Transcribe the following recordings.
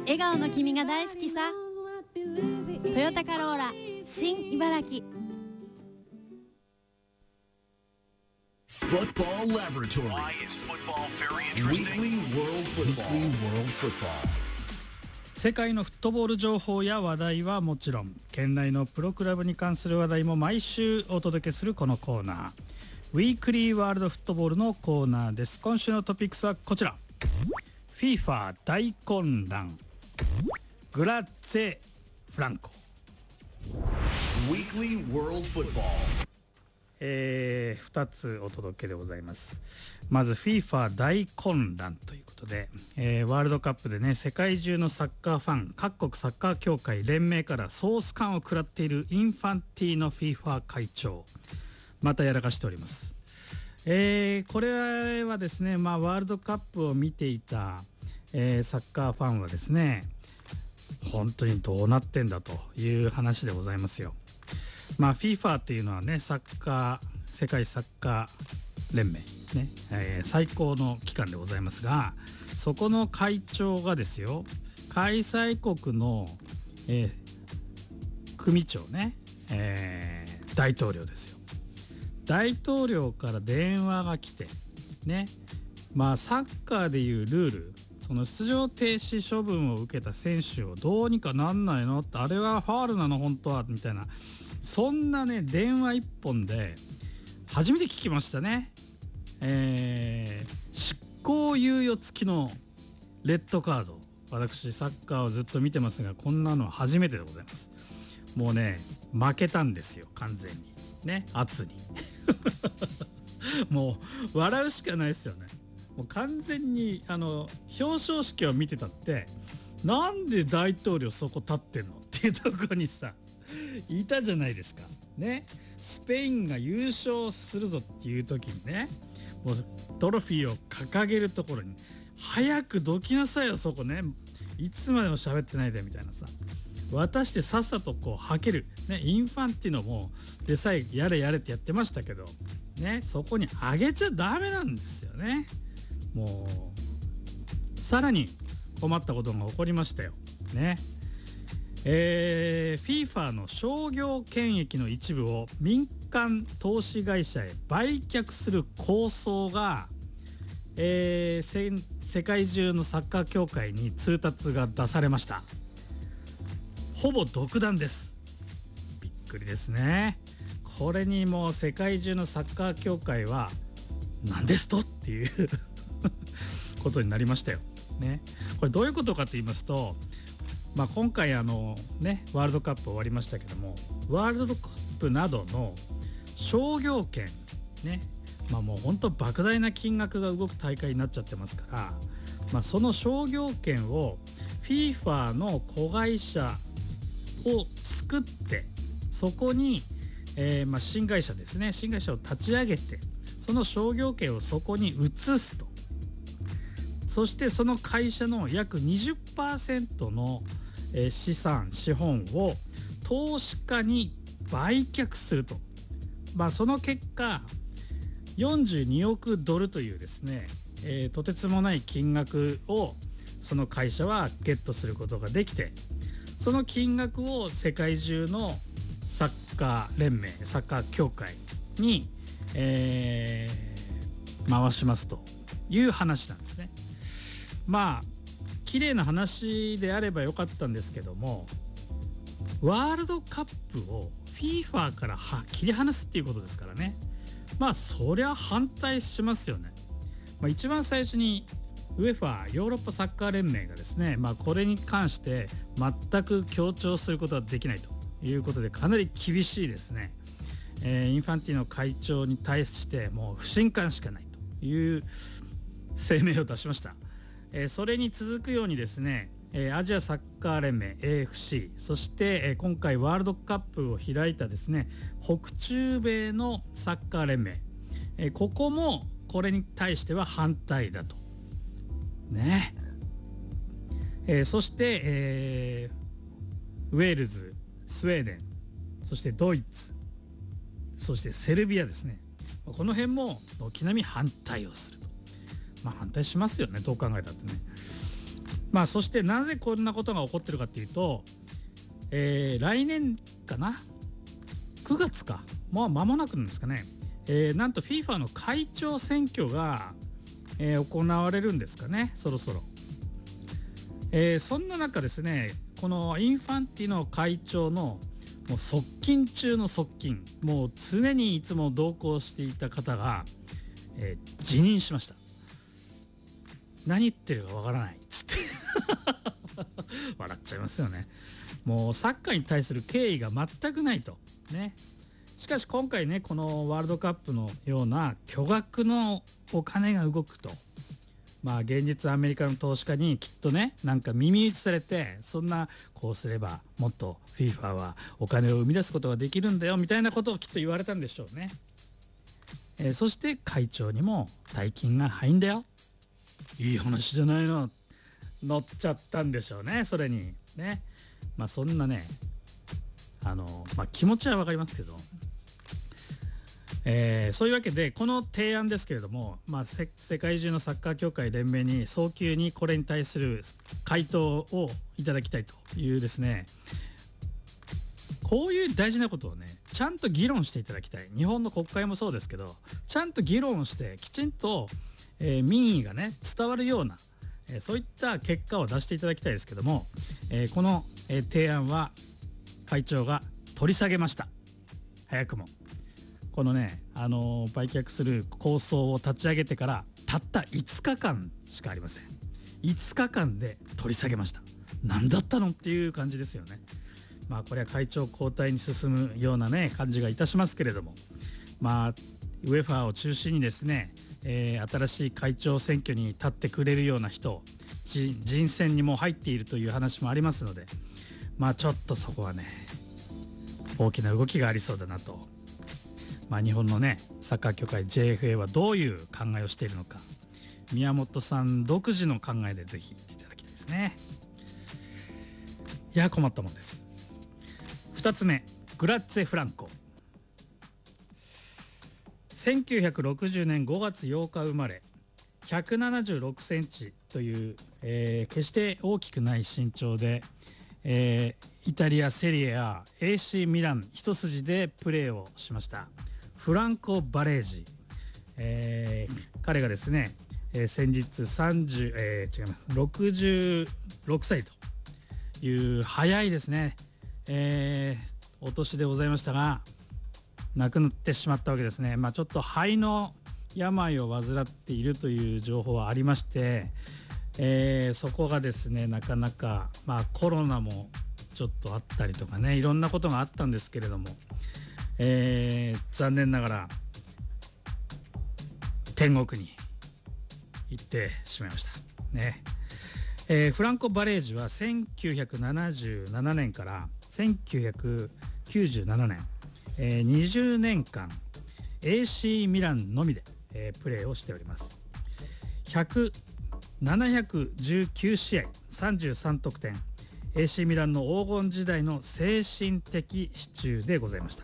笑顔の君が大好きさ。トヨタカローラ新茨城。 Football Laboratory. Why is football very interesting? Weekly World Football. 世界のフットボール情報や話題はもちろん、県内のプロクラブに関する話題も毎週お届けするこのコーナー、ウィークリーワールドフットボールのコーナーです。今週のトピックスはこちら。 FIFA 大混乱、グラッツェフランコ。 Weekly World Football。 2つお届けでございます。まず FIFA 大混乱ということで、ワールドカップでね、世界中のサッカーファン、各国サッカー協会連盟からソース感を食らっているインファンティーノ FIFA 会長、またやらかしております。これはですね、ワールドカップを見ていた、サッカーファンはですね、本当にどうなってんだという話でございますよ。FIFA というのはね、世界サッカー連盟ね、最高の機関でございますが、そこの会長がですよ、開催国の、組長ね、大統領ですよ。大統領から電話が来てね、サッカーでいうルール、その出場停止処分を受けた選手をどうにかなんないのって、あれはファールなの本当はみたいな、そんなね電話一本で初めて聞きましたね。執行猶予付きのレッドカード、私サッカーをずっと見てますが、こんなのは初めてでございます。もうね負けたんですよ、完全にね、圧にもう笑うしかないですよね。もう完全に表彰式を見てたって、なんで大統領そこ立ってんのっていうところにさいたじゃないですかね。スペインが優勝するぞっていう時にね、もうトロフィーを掲げるところに早くどきなさいよ、そこね、いつまでも喋ってないでみたいなさ、渡してさっさとこうはける、ね、インファンティノもでさえやれやれってやってましたけどね、そこに上げちゃダメなんですよね。もうさらに困ったことが起こりましたよね。FIFA の商業権益の一部を民間投資会社へ売却する構想が、世界中のサッカー協会に通達が出されました。ほぼ独断です。びっくりですね。これにもう世界中のサッカー協会は何ですとっていうことになりましたよね。これどういうことかと言いますと、今回ワールドカップ終わりましたけども、ワールドカップなどの商業権ね、もう本当莫大な金額が動く大会になっちゃってますから、その商業権を FIFA の子会社を作って、そこに、新会社ですね、新会社を立ち上げて、その商業権をそこに移すと。そしてその会社の約 20% の資本を投資家に売却すると。その結果42億ドルというですね、とてつもない金額をその会社はゲットすることができて、その金額を世界中のサッカー連盟、サッカー協会に、回しますという話なんですね。綺麗な話であればよかったんですけども、ワールドカップを FIFA から切り離すっていうことですからね。そりゃ反対しますよね。一番最初に UEFA ヨーロッパサッカー連盟がですね、これに関して全く強調することはできないということで、かなり厳しいですね、インファンティノ会長に対してもう不信感しかないという声明を出しました。それに続くようにですね、アジアサッカー連盟 AFC、 そして、今回ワールドカップを開いたですね、北中米のサッカー連盟、ここもこれに対しては反対だとね。そして、ウェールズ、スウェーデン、そしてドイツ、そしてセルビアですね、この辺も軒並み反対をすると。反対しますよね、どう考えたってね。 そしてなぜこんなことが起こってるかっていうと、来年かな、9月か、もう間もなくなんですかね、なんと FIFA の会長選挙が、行われるんですかね、そろそろ。そんな中ですね、このインファンティノ会長のもう側近中の側近、もう常にいつも同行していた方が、辞任しました。何言ってるかわからないっつって笑っちゃいますよね。もうサッカーに対する敬意が全くないとね。しかし今回ね、このワールドカップのような巨額のお金が動くと、現実アメリカの投資家にきっとね、なんか耳打ちされて、そんなこうすればもっと FIFA はお金を生み出すことができるんだよみたいなことをきっと言われたんでしょうね。そして会長にも大金が入んだよ、いい話じゃないの、乗っちゃったんでしょうね、それにね。そんなね、気持ちは分かりますけど、そういうわけでこの提案ですけれども、世界中のサッカー協会連盟に早急にこれに対する回答をいただきたいというですね、こういう大事なことをね、ちゃんと議論していただきたい。日本の国会もそうですけど、ちゃんと議論してきちんと、民意がね伝わるような、そういった結果を出していただきたいですけども、この、提案は会長が取り下げました。早くもこのね、売却する構想を立ち上げてからたった5日間しかありません。5日間で取り下げました。何だったのっていう感じですよね。これは会長交代に進むようなね感じがいたしますけれども、UEFA を中心にですね、新しい会長選挙に立ってくれるような人、人選にも入っているという話もありますので、ちょっとそこはね大きな動きがありそうだなと。日本のねサッカー協会 JFA はどういう考えをしているのか、宮本さん独自の考えでぜひ言っていただきたいですね。いや困ったもんです。2つ目、グラッツェ・フランコ。1960年5月8日生まれ、176センチという、決して大きくない身長で、イタリアセリエ A、AC ミラン一筋でプレーをしましたフランコ・バレージ、彼がですね、先日66歳という早いですね、お年でございましたが亡くなってしまったわけですね。ちょっと肺の病を患っているという情報はありまして、そこがですねなかなか、コロナもちょっとあったりとかね、いろんなことがあったんですけれども、残念ながら天国に行ってしまいましたね。フランコ・バレージは1977年から1997年、20年間 AC ミランのみで、プレーをしております。719試合33得点、 AC ミランの黄金時代の精神的支柱でございました。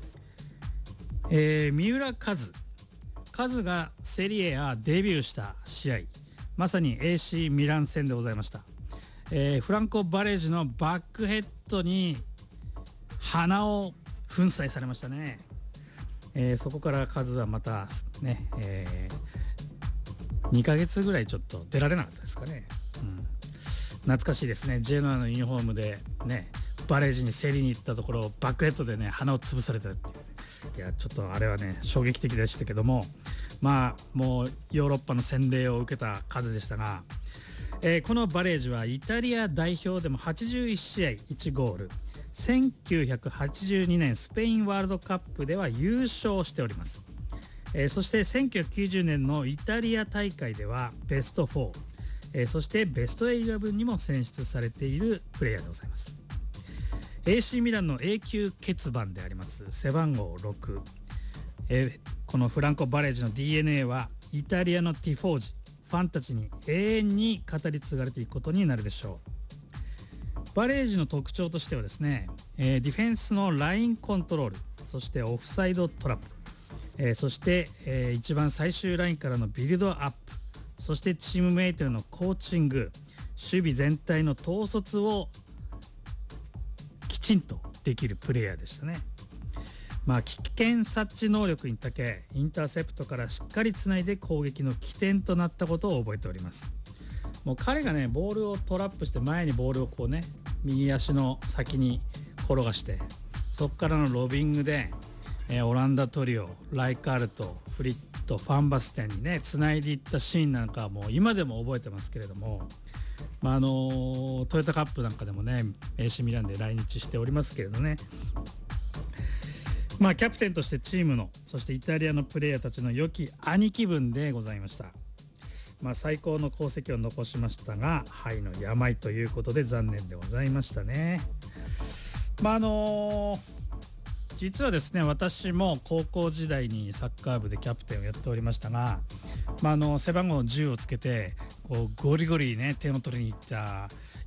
三浦カズがセリエ A デビューした試合、まさに AC ミラン戦でございました。フランコ・バレージのバックヘッドに鼻を粉砕されましたね。そこからカズはまたね、2ヶ月ぐらいちょっと出られなかったですかね。懐かしいですね。ジェノアのユニフォームでねバレージに競りに行ったところバックヘッドでね鼻を潰されたっていう、いやちょっとあれはね衝撃的でしたけども、もうヨーロッパの洗礼を受けた数でしたが、このバレージはイタリア代表でも81試合1ゴール、1982年スペインワールドカップでは優勝しております。そして1990年のイタリア大会ではベスト4、そしてベスト11にも選出されているプレイヤーでございます。 AC ミランの永久欠番であります背番号6、このフランコ・バレージの DNA はイタリアのティフォージファンたちに永遠に語り継がれていくことになるでしょう。バレージの特徴としてはですね、ディフェンスのラインコントロール、そしてオフサイドトラップ、そして、一番最終ラインからのビルドアップ、そしてチームメイトへのコーチング、 守備全体の統率をきちんとできるプレイヤーでしたね。危険察知能力に長け、インターセプトからしっかりつないで攻撃の起点となったことを覚えております。もう彼がね、ボールをトラップして前にボールをこうね、右足の先に転がして、そこからのロビングで、オランダトリオ、ライカールト、フリット、ファンバステンにねつないでいったシーンなんかはもう今でも覚えてますけれども、トヨタカップなんかでもね AC ミランで来日しておりますけれどね、キャプテンとしてチームの、そしてイタリアのプレイヤーたちの良き兄貴分でございました。最高の功績を残しましたが、肺の病ということで残念でございましたね。実はですね、私も高校時代にサッカー部でキャプテンをやっておりましたが、背番号10をつけてこうゴリゴリね点を取りに行った